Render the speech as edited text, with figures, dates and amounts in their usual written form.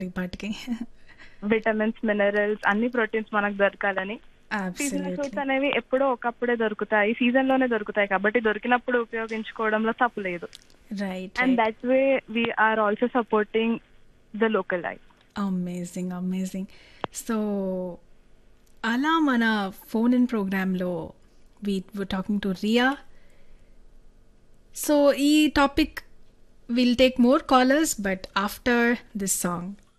ఈ పాటకి. Vitamins, minerals అన్ని ప్రోటీన్స్ మనకు దొరకాలని. Seasonal fruits absolutely. అనేవి ఎప్పుడో ఒకప్పుడే దొరుకుతాయి, సీజన్ లోనే దొరుకుతాయి కాబట్టి దొరికినప్పుడు ఉపయోగించుకోవడంలో తప్పు లేదు. Right. And right. That way we are also supporting the local life. Amazing. Amazing. So అలా మన ఫోన్ ఇన్ ప్రోగ్రాంలో we were talking to Riya. So ఈ topic will take more callers, but after this song.